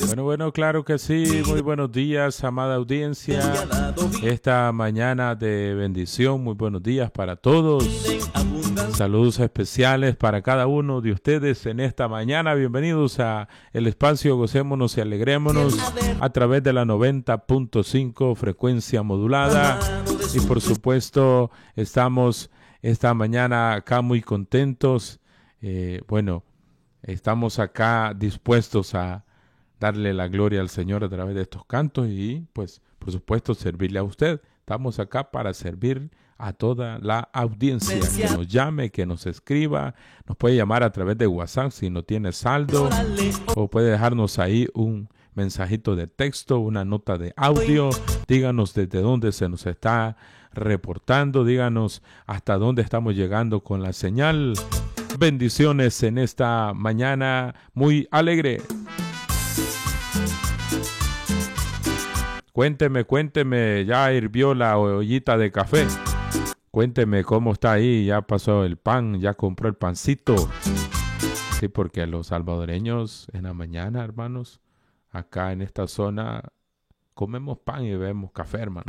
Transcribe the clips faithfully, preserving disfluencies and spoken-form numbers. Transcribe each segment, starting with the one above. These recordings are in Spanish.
Bueno, bueno, claro que sí. Muy buenos días, amada audiencia. Esta mañana de bendición, muy buenos días para todos. Saludos especiales para cada uno de ustedes en esta mañana. Bienvenidos a el espacio Gocémonos y Alegrémonos a través de la noventa punto cinco frecuencia modulada. Y por supuesto, estamos esta mañana acá muy contentos. Eh, bueno, estamos acá dispuestos a darle la gloria al Señor a través de estos cantos y, pues, por supuesto, servirle a usted. Estamos acá para servir a toda la audiencia. Que nos llame, que nos escriba. Nos puede llamar a través de WhatsApp si no tiene saldo. O puede dejarnos ahí un mensajito de texto, una nota de audio. Díganos desde dónde se nos está reportando. Díganos hasta dónde estamos llegando con la señal. Bendiciones en esta mañana muy alegre. Cuénteme, cuénteme, ya hirvió la ollita de café. Cuénteme cómo está ahí, ya pasó el pan, ya compró el pancito. Sí, porque los salvadoreños en la mañana, hermanos, acá en esta zona, comemos pan y bebemos café, hermano.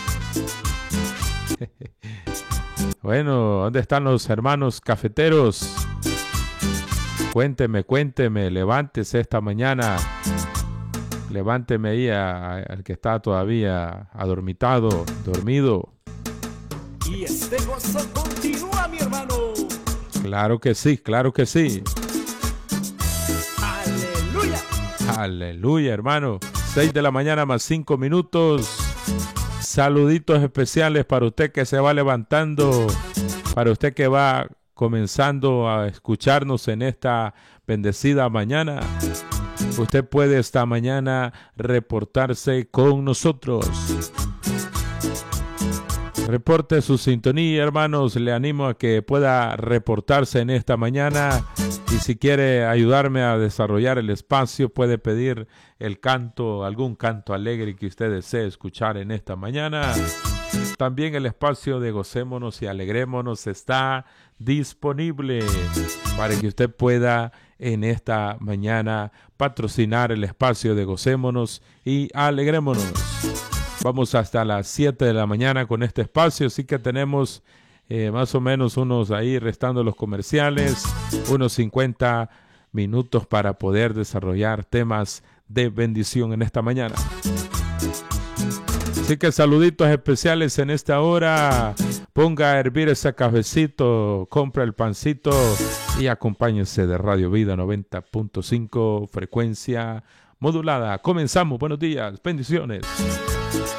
Bueno, ¿dónde están los hermanos cafeteros? Cuénteme, cuénteme, levántese esta mañana. Levánteme ahí al que está todavía adormitado, dormido. Y este gozo continúa, mi hermano. Claro que sí, claro que sí. Aleluya. Aleluya, hermano. Seis de la mañana más cinco minutos. Saluditos especiales para usted que se va levantando, para usted que va comenzando a escucharnos en esta bendecida mañana. Usted puede esta mañana reportarse con nosotros. Reporte su sintonía, hermanos. Le animo a que pueda reportarse en esta mañana. Y si quiere ayudarme a desarrollar el espacio, puede pedir el canto, algún canto alegre que usted desee escuchar en esta mañana. También el espacio de Gocémonos y Alegrémonos está disponible para que usted pueda en esta mañana patrocinar el espacio de Gocémonos y Alegrémonos. Vamos hasta las siete de la mañana con este espacio, así que tenemos eh, más o menos unos ahí restando los comerciales, unos cincuenta minutos para poder desarrollar temas de bendición en esta mañana. Así que saluditos especiales en esta hora. Ponga a hervir ese cafecito, compra el pancito y acompáñense de Radio Vida noventa punto cinco frecuencia modulada. Comenzamos. Buenos días. Bendiciones.